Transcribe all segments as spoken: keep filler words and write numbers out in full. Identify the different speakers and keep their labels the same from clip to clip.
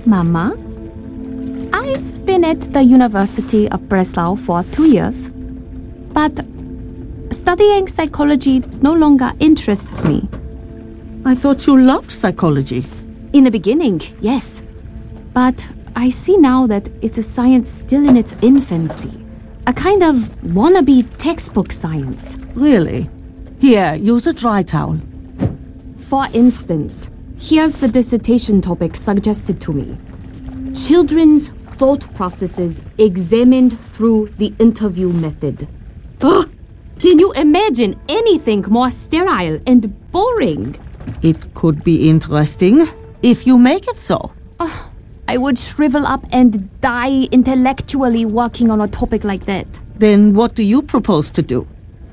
Speaker 1: Mama, I've been at the University of Breslau for two years, but studying psychology no longer interests me.
Speaker 2: I thought you loved psychology.
Speaker 1: In the beginning, yes. But I see now that it's a science still in its infancy. A kind of wannabe textbook science.
Speaker 2: Really? Here, use a dry towel.
Speaker 1: For instance, here's the dissertation topic suggested to me. Children's thought processes examined through the interview method. Ugh! Can you imagine anything more sterile and boring?
Speaker 2: It could be interesting if you make it so.
Speaker 1: Oh, I would shrivel up and die intellectually working on a topic like that.
Speaker 2: Then what do you propose to do?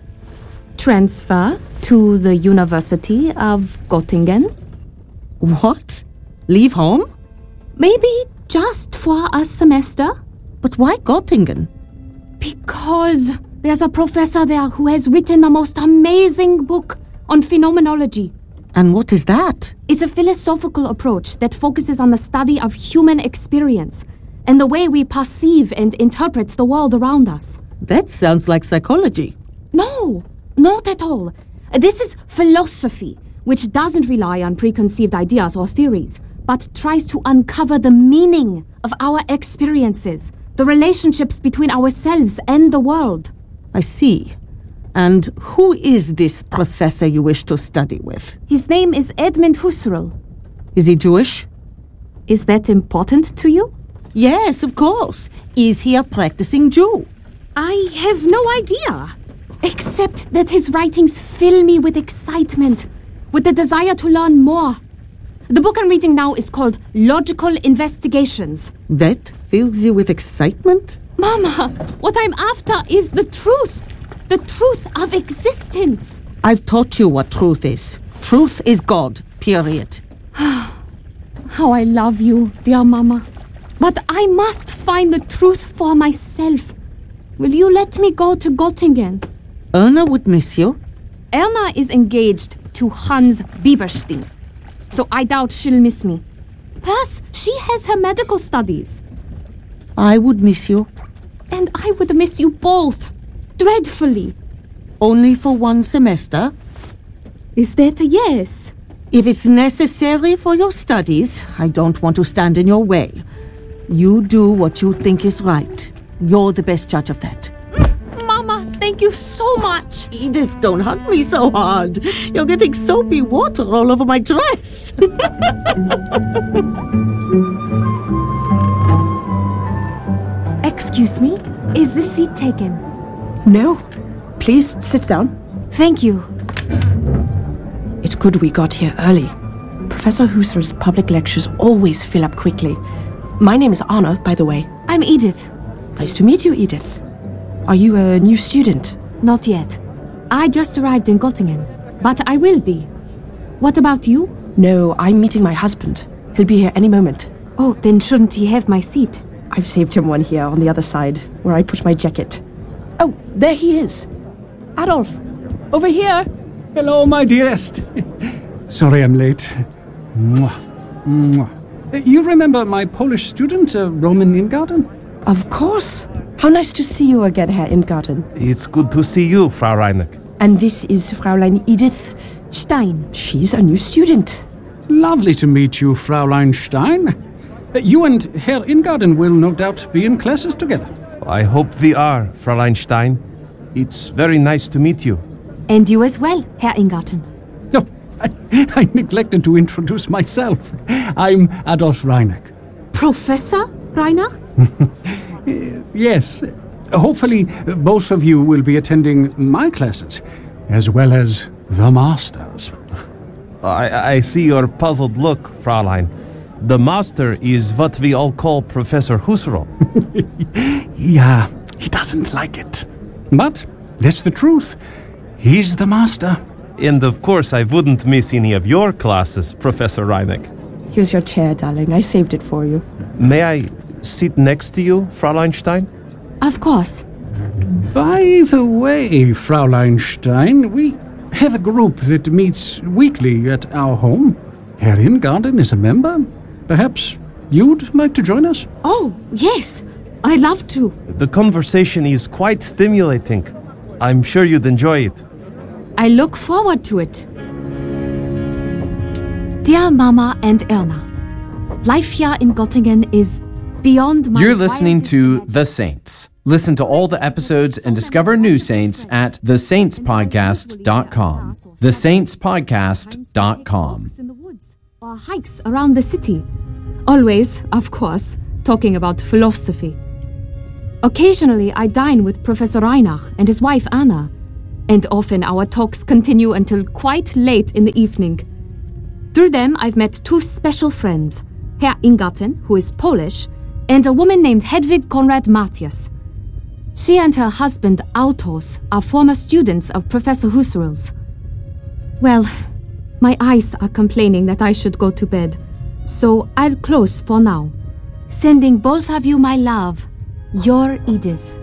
Speaker 1: Transfer to the University of Göttingen.
Speaker 2: What? Leave home?
Speaker 1: Maybe just for a semester.
Speaker 2: But why Göttingen?
Speaker 1: Because there's a professor there who has written the most amazing book on phenomenology.
Speaker 2: And what is that?
Speaker 1: It's a philosophical approach that focuses on the study of human experience and the way we perceive and interpret the world around us.
Speaker 2: That sounds like psychology.
Speaker 1: No, not at all. This is philosophy, which doesn't rely on preconceived ideas or theories, but tries to uncover the meaning of our experiences, the relationships between ourselves and the world.
Speaker 2: I see. And who is this professor you wish to study with?
Speaker 1: His name is Edmund Husserl.
Speaker 2: Is he Jewish?
Speaker 1: Is that important to you?
Speaker 2: Yes, of course. Is he a practicing Jew?
Speaker 1: I have no idea. Except that his writings fill me with excitement, with the desire to learn more. The book I'm reading now is called Logical Investigations.
Speaker 2: That fills you with excitement?
Speaker 1: Mama, what I'm after is the truth. The truth of existence.
Speaker 2: I've taught you what truth is. Truth is God, period.
Speaker 1: How I love you, dear Mama. But I must find the truth for myself. Will you let me go to Göttingen?
Speaker 2: Erna would miss you.
Speaker 1: Erna is engaged to Hans Bieberstein, so I doubt she'll miss me. Plus, she has her medical studies.
Speaker 2: I would miss you.
Speaker 1: And I would miss you both. Dreadfully.
Speaker 2: Only for one semester?
Speaker 1: Is that a yes?
Speaker 2: If it's necessary for your studies, I don't want to stand in your way. You do what you think is right. You're the best judge of that.
Speaker 1: Mama, thank you so much.
Speaker 2: Edith, don't hug me so hard. You're getting soapy water all over my dress.
Speaker 1: Excuse me, is the seat taken?
Speaker 3: No. Please sit down.
Speaker 1: Thank you.
Speaker 3: It's good we got here early. Professor Husserl's public lectures always fill up quickly. My name is Anna, by the way.
Speaker 1: I'm Edith.
Speaker 3: Nice to meet you, Edith. Are you a new student?
Speaker 1: Not yet. I just arrived in Göttingen, but I will be. What about you?
Speaker 3: No, I'm meeting my husband. He'll be here any moment.
Speaker 1: Oh, then shouldn't he have my seat?
Speaker 3: I've saved him one here on the other side, where I put my jacket. Oh, there he is. Adolf, over here.
Speaker 4: Hello, my dearest. Sorry I'm late. Mwah. Mwah. You remember my Polish student, uh, Roman Ingarden?
Speaker 3: Of course. How nice to see you again, Herr Ingarden.
Speaker 5: It's good to see you, Frau Reineck.
Speaker 3: And this is Fräulein Edith
Speaker 1: Stein.
Speaker 3: She's a new student.
Speaker 4: Lovely to meet you, Fräulein Stein. Uh, you and Herr Ingarden will no doubt be in classes together.
Speaker 5: I hope we are, Fräulein Stein. It's very nice to meet you.
Speaker 1: And you as well, Herr Ingarden.
Speaker 4: Oh, I, I neglected to introduce myself. I'm Adolf Reineck.
Speaker 1: Professor Reinach?
Speaker 4: Yes. Hopefully, both of you will be attending my classes, as well as the master's.
Speaker 5: I, I see your puzzled look, Fräulein. The master is what we all call Professor Husserl.
Speaker 4: Yeah, he doesn't like it. But that's the truth. He's the master.
Speaker 5: And of course, I wouldn't miss any of your classes, Professor Reineck.
Speaker 3: Here's your chair, darling. I saved it for you.
Speaker 5: May I sit next to you, Fräulein Stein?
Speaker 1: Of course.
Speaker 4: By the way, Fräulein Stein, we have a group that meets weekly at our home. Herr Ingarden is a member. Perhaps You'd like to join us?
Speaker 1: Oh, yes. I'd love to.
Speaker 5: The conversation is quite stimulating. I'm sure you'd enjoy it.
Speaker 1: I look forward to it. Dear Mama and Erna, life here in Göttingen is beyond my...
Speaker 6: You're listening
Speaker 1: wildest
Speaker 6: to
Speaker 1: imagination.
Speaker 6: The Saints. Listen to all the episodes and discover new saints at the saints podcast dot com. the saints podcast dot com.
Speaker 1: Walks in the woods or hikes around the city. Always, of course, talking about philosophy. Occasionally, I dine with Professor Reinach and his wife Anna, and often our talks continue until quite late in the evening. Through them, I've met two special friends, Herr Ingarten, who is Polish, and a woman named Hedwig Konrad Matthias. She and her husband, Autos, are former students of Professor Husserl's. Well, my eyes are complaining that I should go to bed, so I'll close for now. Sending both of you my love. Your Edith.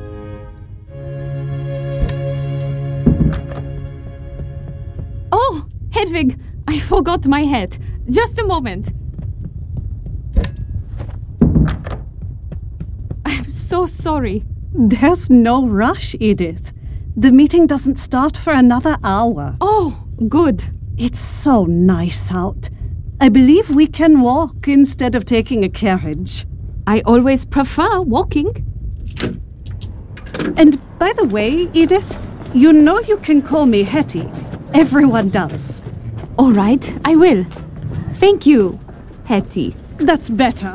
Speaker 1: Oh, Hedwig, I forgot my hat. Just a moment. I'm so sorry.
Speaker 2: There's no rush, Edith. The meeting doesn't start for another hour.
Speaker 1: Oh, good.
Speaker 2: It's so nice out. I believe we can walk instead of taking a carriage.
Speaker 1: I always prefer walking.
Speaker 2: And by the way, Edith, you know you can call me Hetty. Everyone does.
Speaker 1: All right, I will. Thank you, Hetty.
Speaker 2: That's better.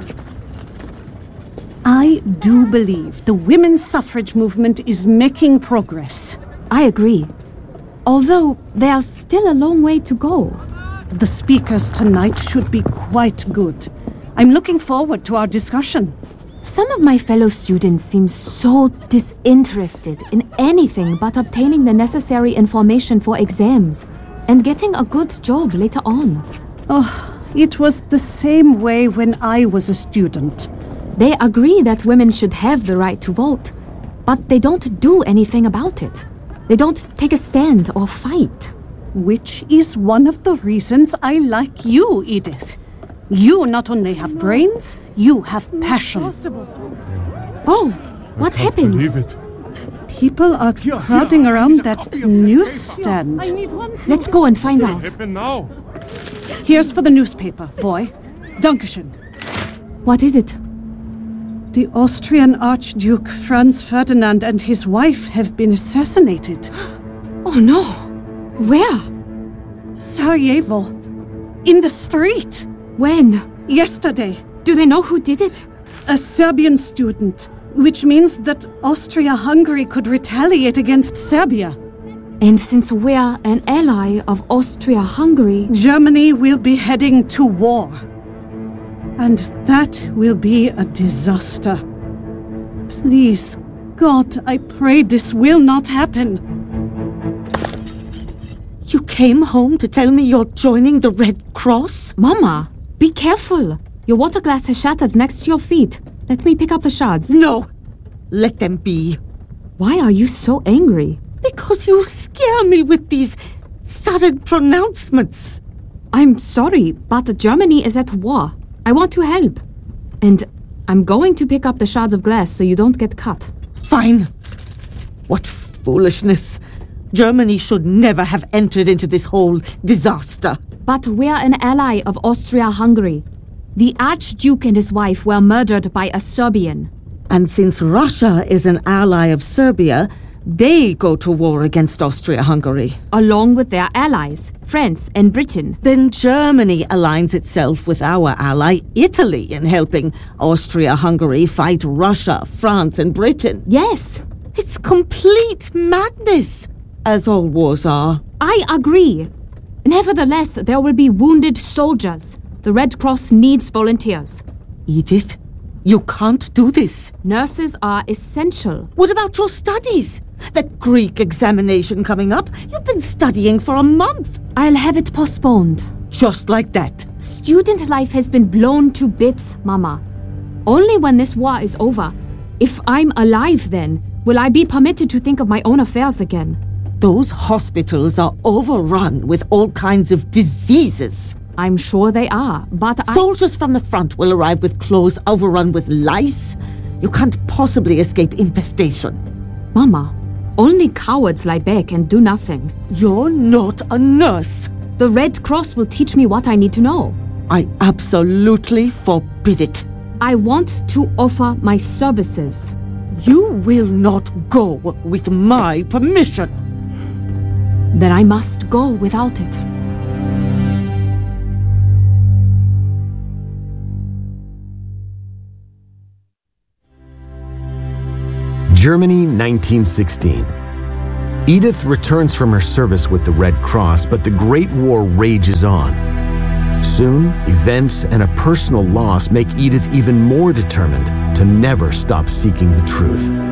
Speaker 2: I do believe the women's suffrage movement is making progress.
Speaker 1: I agree. Although there's still a long way to go.
Speaker 2: The speakers tonight should be quite good. I'm looking forward to our discussion.
Speaker 1: Some of my fellow students seem so disinterested in anything but obtaining the necessary information for exams and getting a good job later on.
Speaker 2: Oh, it was the same way when I was a student.
Speaker 1: They agree that women should have the right to vote, but they don't do anything about it. They don't take a stand or fight.
Speaker 2: Which is one of the reasons I like you, Edith. You not only have brains, you have passion.
Speaker 1: Oh, what happened?
Speaker 4: Believe it.
Speaker 2: People are
Speaker 4: Here,
Speaker 2: crowding
Speaker 4: here,
Speaker 2: around
Speaker 4: I
Speaker 2: that
Speaker 4: need a copy of the
Speaker 2: newsstand.
Speaker 1: Let's go and find out.
Speaker 4: Happen now.
Speaker 2: Here's for the newspaper, boy. Dankeschön.
Speaker 1: What is it?
Speaker 2: The Austrian Archduke Franz Ferdinand and his wife have been assassinated.
Speaker 1: Oh no! Where?
Speaker 2: Sarajevo. In the street.
Speaker 1: When?
Speaker 2: Yesterday.
Speaker 1: Do they know who did it?
Speaker 2: A Serbian student, which means that Austria-Hungary could retaliate against Serbia.
Speaker 1: And since we're an ally of Austria-Hungary...
Speaker 2: Germany will be heading to war. And that will be a disaster. Please, God, I pray this will not happen. You came home to tell me you're joining the Red Cross?
Speaker 1: Mama, be careful. Your water glass has shattered next to your feet. Let me pick up the shards.
Speaker 2: No, let them be.
Speaker 1: Why are you so angry?
Speaker 2: Because you scare me with these sudden pronouncements.
Speaker 1: I'm sorry, but Germany is at war. I want to help. And I'm going to pick up the shards of glass so you don't get cut.
Speaker 2: Fine. What foolishness. Germany should never have entered into this whole disaster.
Speaker 1: But we're an ally of Austria-Hungary. The Archduke and his wife were murdered by a Serbian.
Speaker 2: And since Russia is an ally of Serbia, they go to war against Austria-Hungary.
Speaker 1: Along with their allies, France and Britain.
Speaker 2: Then Germany aligns itself with our ally, Italy, in helping Austria-Hungary fight Russia, France and Britain.
Speaker 1: Yes,
Speaker 2: It's complete madness, as all wars are.
Speaker 1: I agree. Nevertheless, there will be wounded soldiers. The Red Cross needs volunteers.
Speaker 2: Edith, you can't do this.
Speaker 1: Nurses are essential.
Speaker 2: What about your studies? That Greek examination coming up? You've been studying for a month.
Speaker 1: I'll have it postponed.
Speaker 2: Just like that.
Speaker 1: Student life has been blown to bits, Mama. Only when this war is over, if I'm alive then, will I be permitted to think of my own affairs again.
Speaker 2: Those hospitals are overrun with all kinds of diseases.
Speaker 1: I'm sure they are, but I...
Speaker 7: Soldiers from the front will arrive with clothes overrun with lice. You can't possibly escape infestation.
Speaker 1: Mama, only cowards lie back and do nothing.
Speaker 7: You're not a nurse.
Speaker 1: The Red Cross will teach me what I need to know.
Speaker 7: I absolutely forbid it.
Speaker 1: I want to offer my services.
Speaker 7: You will not go with my permission.
Speaker 1: Then I must go without it.
Speaker 8: Germany, nineteen sixteen. Edith returns from her service with the Red Cross, but the Great War rages on. Soon, events and a personal loss make Edith even more determined to never stop seeking the truth.